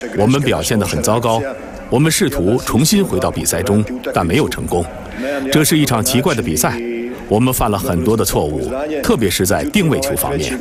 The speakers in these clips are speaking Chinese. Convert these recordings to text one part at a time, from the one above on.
我们表现得很糟糕，我们试图重新回到比赛中，但没有成功。这是一场奇怪的比赛，我们犯了很多的错误，特别是在定位球方面。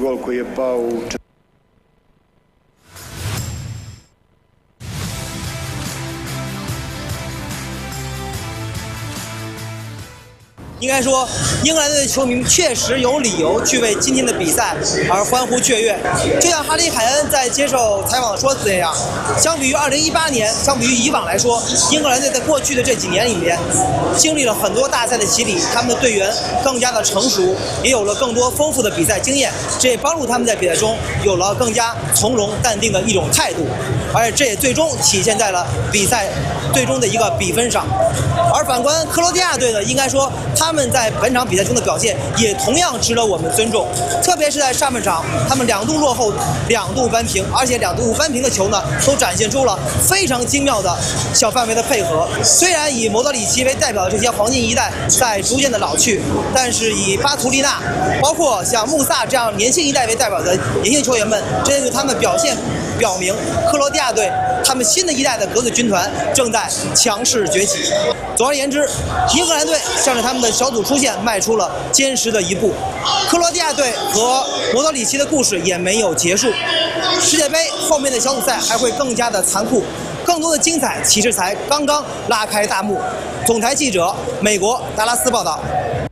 应该说，英格兰队的球迷确实有理由去为今天的比赛而欢呼雀跃。就像哈里·凯恩在接受采访说这样，相比于2018年，相比于以往来说，英格兰队在过去的这几年里面，经历了很多大赛的洗礼，他们的队员更加的成熟，也有了更多丰富的比赛经验，这也帮助他们在比赛中有了更加从容淡定的一种态度，而且这也最终体现在了比赛最终的一个比分上。而反观克罗地亚队呢，应该说他们在本场比赛中的表现也同样值得我们尊重，特别是在上半场，他们2度落后2度扳平，而且2度扳平的球呢，都展现出了非常精妙的小范围的配合。虽然以莫德里奇为代表的这些黄金一代在逐渐的老去，但是以巴图利纳，包括像穆萨这样年轻一代为代表的年轻球员们，这对他们表现表明，克罗地亚队他们新的一代的格子军团正在强势崛起。总而言之，英格兰队向着他们的小组出线迈出了坚实的一步。克罗地亚队和莫德里奇的故事也没有结束，世界杯后面的小组赛还会更加的残酷，更多的精彩其实才刚刚拉开大幕。总台记者，美国达拉斯报道。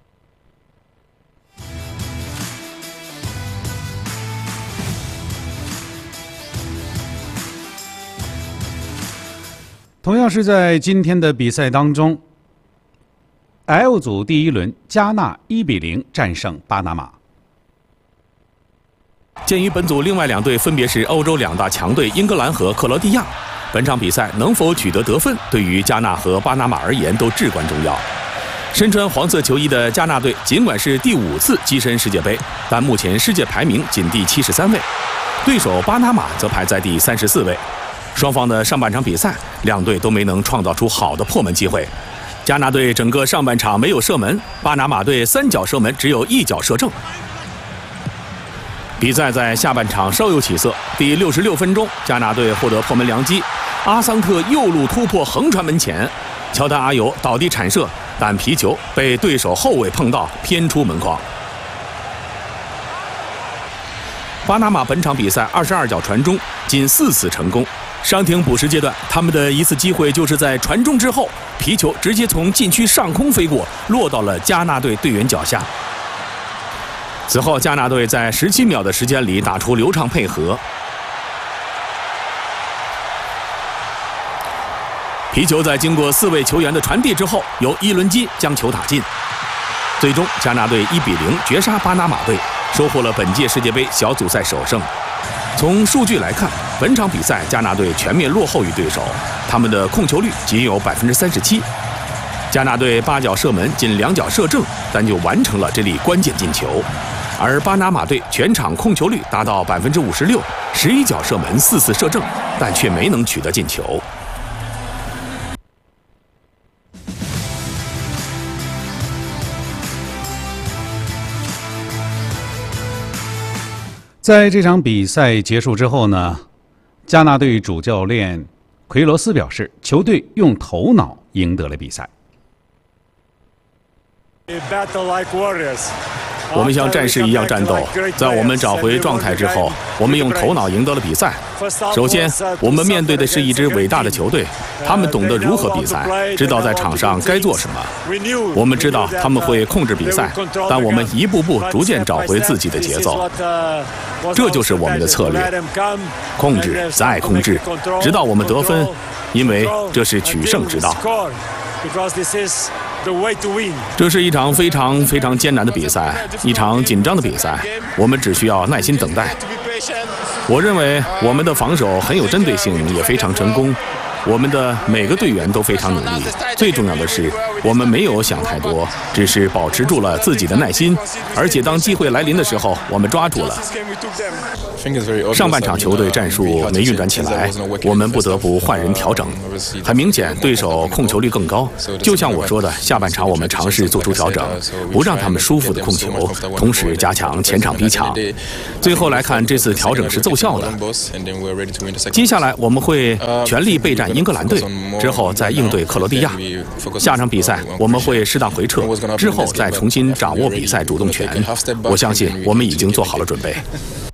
同样是在今天的比赛当中 ，L 组第一轮，加纳1-0战胜巴拿马。 鉴于本组另外2队分别是欧洲2大强队英格兰和克罗地亚，本场比赛能否取得得分，对于加纳和巴拿马而言都至关重要。身穿黄色球衣的加纳队尽管是第5次跻身世界杯，但目前世界排名仅第73位，对手巴拿马则排在第34位。双方的上半场比赛，2队都没能创造出好的破门机会。加纳队整个上半场没有射门，巴拿马队3脚射门只有1脚射正。比赛在下半场稍有起色，第66分钟，加纳队获得破门良机，阿桑特右路突破横传门前，乔丹阿尤倒地铲射，但皮球被对手后卫碰到，偏出门框。巴拿马本场比赛22脚传中，仅4次成功。伤停补时阶段，他们的一次机会就是在传中之后，皮球直接从禁区上空飞过，落到了加纳队队员脚下。此后，加纳队在17秒的时间里打出流畅配合，皮球在经过4位球员的传递之后，由伊伦基将球打进。最终，加纳队1-0绝杀巴拿马队，收获了本届世界杯小组赛首胜。从数据来看，本场比赛加纳队全面落后于对手，他们的控球率仅有37%。加纳队8脚射门仅2脚射正，但就完成了这粒关键进球。而巴拿马队全场控球率达到56%，11脚射门4次射正，但却没能取得进球。 在这场比赛结束之后呢，加纳队主教练奎罗斯表示，球队用头脑赢得了比赛。 我们像战士一样战斗，在我们找回状态之后，我们用头脑赢得了比赛。首先，我们面对的是一支伟大的球队，他们懂得如何比赛，知道在场上该做什么。我们知道他们会控制比赛，但我们一步步逐渐找回自己的节奏。这就是我们的策略，控制再控制，直到我们得分，因为这是取胜之道。这是一场非常非常艰难的比赛，一场紧张的比赛，我们只需要耐心等待。我认为我们的防守很有针对性，也非常成功。我们的每个队员都非常努力，最重要的是我们没有想太多，只是保持住了自己的耐心，而且当机会来临的时候，我们抓住了。上半场球队战术没运转起来，我们不得不换人调整。很明显，对手控球率更高。就像我说的，下半场我们尝试做出调整，不让他们舒服的控球，同时加强前场逼抢。最后来看，这次调整是奏效的。接下来我们会全力备战英格兰队，之后再应对克罗地亚。下场比赛我们会适当回撤，之后再重新掌握比赛主动权。我相信我们已经做好了准备。